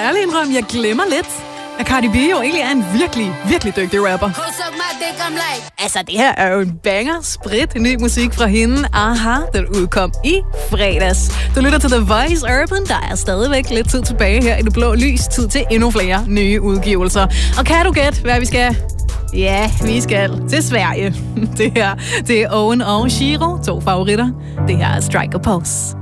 ærligt indrømme, jeg glemmer lidt, at Cardi B jo egentlig er en virkelig, virkelig dygtig rapper. Altså, det her er jo en banger, sprit, ny musik fra hende. Aha, den udkom i fredags. Du lytter til The Voice Urban. Der er stadigvæk lidt tid tilbage her i Det Blå Lys. Tid til endnu flere nye udgivelser. Og kan du gætte, hvad vi skal? Ja, vi skal til Sverige. Det her, det er Owen og Shiro, 2 favoritter. Det her er Strike a Pose.